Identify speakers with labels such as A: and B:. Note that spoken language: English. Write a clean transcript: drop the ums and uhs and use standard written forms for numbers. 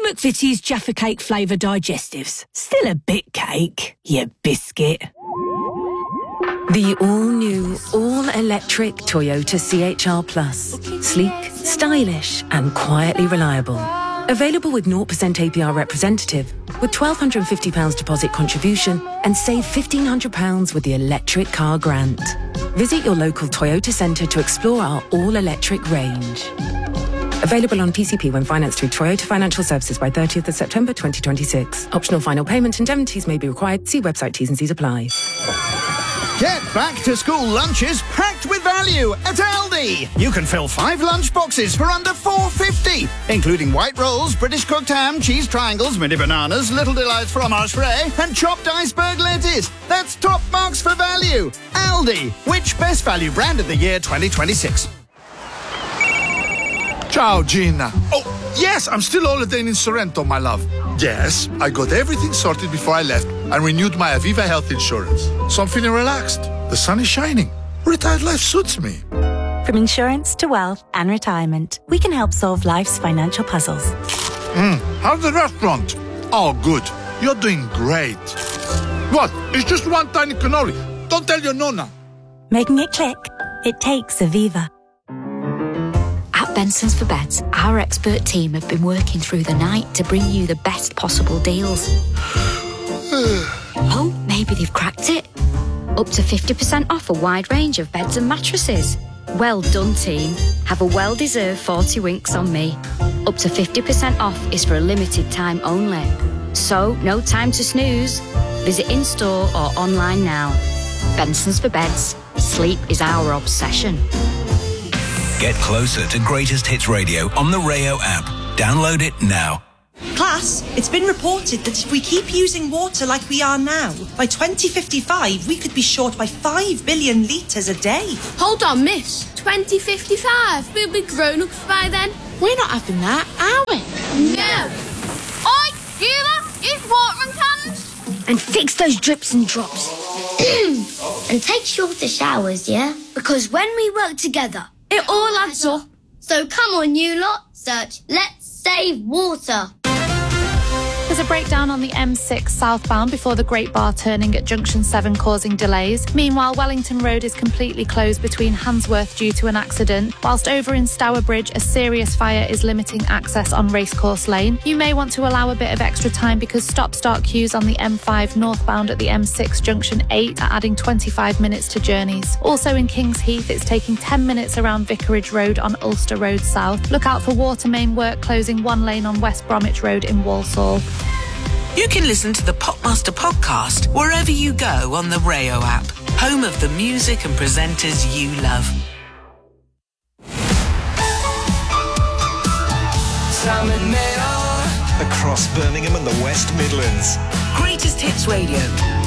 A: McVitie's Jaffa Cake flavour digestives. Still a bit cake, you biscuit.
B: The all-new, all-electric Toyota CHR Plus. Sleek, stylish and quietly reliable. Available with 0% APR representative, with £1,250 deposit contribution and save £1,500 with the electric car grant. Visit your local Toyota centre to explore our all-electric range. Available on PCP when financed through Toyota Financial Services by 30th of September 2026. Optional final payment indemnities may be required. See website T's and C's apply.
C: Get back to school lunches packed with value at Aldi. You can fill 5 lunch boxes for under $4.50, including white rolls, British cooked ham, cheese triangles, mini bananas, little delights fromage frais, and chopped iceberg lettuce. That's top marks for value. Aldi, which best value brand of the year 2026?
D: Ciao, Gina. Oh, yes, I'm still holidaying in Sorrento, my love. Yes, I got everything sorted before I left and renewed my Aviva health insurance. So I'm feeling relaxed. The sun is shining. Retired life suits me.
E: From insurance to wealth and retirement, we can help solve life's financial puzzles.
D: How's the restaurant? Oh, good. You're doing great. What? It's just one tiny cannoli. Don't tell your nonna.
E: Making it click? It takes Aviva.
F: At Benson's for Beds, our expert team have been working through the night to bring you the best possible deals. Oh, maybe they've cracked it. Up to 50% off a wide range of beds and mattresses. Well done, team. Have a well-deserved 40 winks on me. Up to 50% off is for a limited time only. So, no time to snooze. Visit in-store or online now. Benson's for Beds. Sleep is our obsession.
G: Get closer to Greatest Hits Radio on the Rayo app. Download it now.
H: Class, it's been reported that if we keep using water like we are now, by 2055 we could be short by 5 billion litres a day.
I: Hold on, miss. 2055? We'll be grown-ups by then. We're not having that, are we? No. Oi, you lot, use watering cans.
J: And fix those drips and drops. And take shorter showers, yeah? Because when we work together,
I: it all adds up.
J: So come on, you lot. Search Let's Save Water.
K: There's a breakdown on the M6 southbound before the Great Bar turning at Junction 7 causing delays. Meanwhile, Wellington Road is completely closed between Handsworth due to an accident, whilst over in Stourbridge a serious fire is limiting access on Racecourse Lane. You may want to allow a bit of extra time because stop-start queues on the M5 northbound at the M6 Junction 8 are adding 25 minutes to journeys. Also in Kings Heath, it's taking 10 minutes around Vicarage Road on Ulster Road South. Look out for water main work closing one lane on West Bromwich Road in Walsall.
L: You can listen to the Popmaster podcast wherever you go on the Rayo app, home of the music and presenters you love.
G: Sam and Mayo. Across Birmingham and the West Midlands.
L: Greatest Hits Radio.